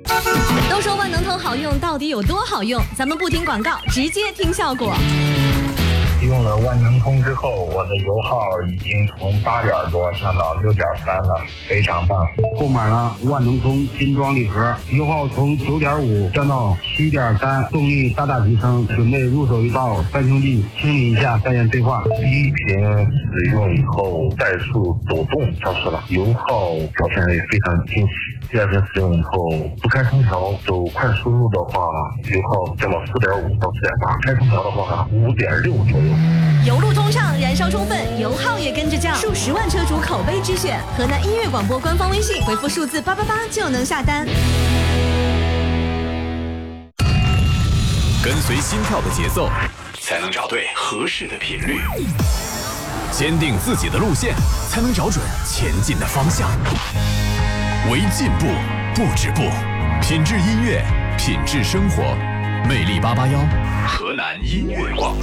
都说万能通好用，到底有多好用？咱们不听广告，直接听效果。 用了万能通之后，我的油耗已经从8点多上到6.3了，非常棒。 购买了万能通精装礼盒，油耗从9.5降到7.3，动力大大提升。准备入手一道三兄弟，清理一下再验对话。 第一瓶使用以后，怠速抖动消失了，油耗表现也非常惊喜。第二瓶使用以后，不开空调走快速路的话，油耗降到4.5到4.8，开空调的话5.6左右。 油路通畅，燃烧充分，油耗也跟着降，数10万车主口碑之选。河南音乐广播官方微信回复数字888就能下单。 跟随心跳的节奏，才能找对合适的频率；坚定自己的路线，才能找准前进的方向。为进步不止步，品质音乐，品质生活。魅力881，河南音乐广播。